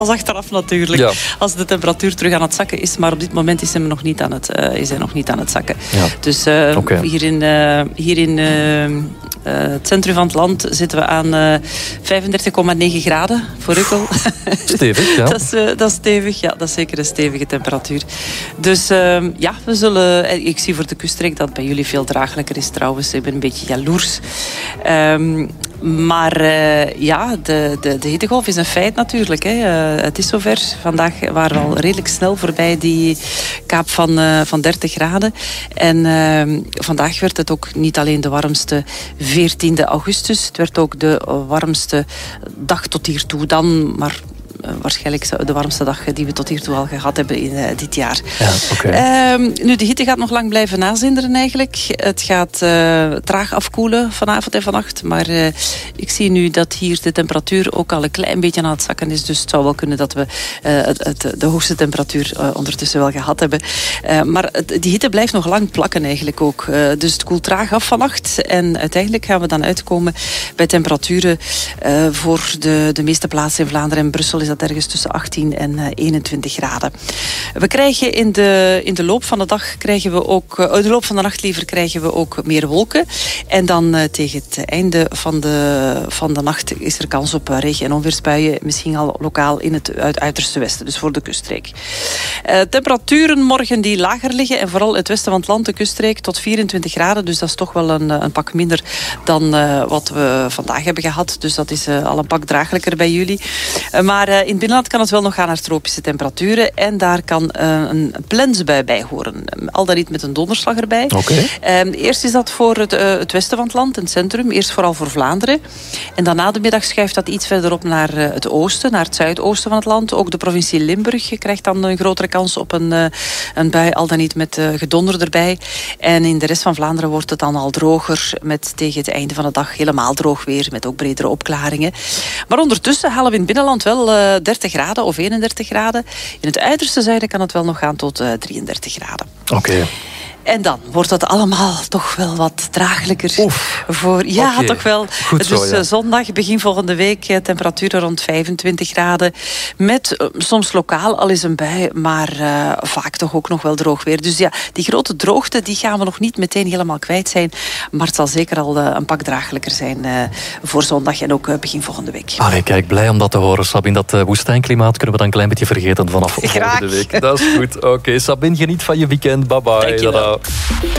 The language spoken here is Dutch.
achteraf natuurlijk. Ja. Als de temperatuur terug aan het zakken is. Maar op dit moment is hij nog niet aan het zakken. Ja. Dus hier in het centrum van het land zitten we aan 35,9 graden voor Ukkel. Stevig, ja. Dat is stevig, ja. Dat is zeker een stevige temperatuur. Dus we zullen... Ik zie voor de kuststreek dat het bij jullie veel draaglijker is trouwens. Ik ben een beetje jaloers. Maar de hittegolf is een feit natuurlijk. Hè. Het is zover. Vandaag waren we al redelijk snel voorbij die kaap van 30 graden. En vandaag werd het ook niet alleen de warmste 14e augustus. Het werd ook de warmste dag tot hiertoe dan, maar... waarschijnlijk de warmste dag die we tot hiertoe al gehad hebben in dit jaar. Ja, nu, de hitte gaat nog lang blijven nazinderen eigenlijk. Het gaat traag afkoelen vanavond en vannacht. Maar ik zie nu dat hier de temperatuur ook al een klein beetje aan het zakken is. Dus het zou wel kunnen dat we de hoogste temperatuur ondertussen wel gehad hebben. Maar die hitte blijft nog lang plakken eigenlijk ook. Dus het koelt traag af vannacht. En uiteindelijk gaan we dan uitkomen bij temperaturen voor de meeste plaatsen in Vlaanderen en Brussel is dat ergens tussen 18 en 21 graden. We krijgen in de loop van de dag krijgen we ook, in de loop van de nacht liever krijgen we ook meer wolken. En dan tegen het einde van de nacht is er kans op regen- en onweersbuien, misschien al lokaal in het uiterste westen, dus voor de kuststreek. Temperaturen morgen die lager liggen en vooral het westen van het land, de kuststreek, tot 24 graden. Dus dat is toch wel een pak minder dan wat we vandaag hebben gehad. Dus dat is al een pak draaglijker bij jullie. Maar in het binnenland kan het wel nog gaan naar tropische temperaturen. En daar kan een plensbui bij horen. Al dan niet met een donderslag erbij. Eerst is dat voor het westen van het land, het centrum. Eerst vooral voor Vlaanderen. En dan na de middag schuift dat iets verderop naar het oosten, naar het zuidoosten van het land. Ook de provincie Limburg krijgt dan een grotere kans op een bui, al dan niet met gedonder erbij. En in de rest van Vlaanderen wordt het dan al droger, met tegen het einde van de dag helemaal droog weer, met ook bredere opklaringen. Maar ondertussen halen we in het binnenland wel 30 graden of 31 graden. In het uiterste zuiden kan het wel nog gaan tot 33 graden. Oké. En dan wordt dat allemaal toch wel wat draaglijker. Toch wel. Goed zo, dus zondag, begin volgende week, temperaturen rond 25 graden. Met soms lokaal al eens een bui, maar vaak toch ook nog wel droog weer. Dus ja, die grote droogte die gaan we nog niet meteen helemaal kwijt zijn. Maar het zal zeker al een pak draaglijker zijn voor zondag en ook begin volgende week. Allee, kijk, blij om dat te horen, Sabine. Dat woestijnklimaat kunnen we dan een klein beetje vergeten vanaf volgende week. Dat is goed. Oké, Sabine, geniet van je weekend. Bye bye.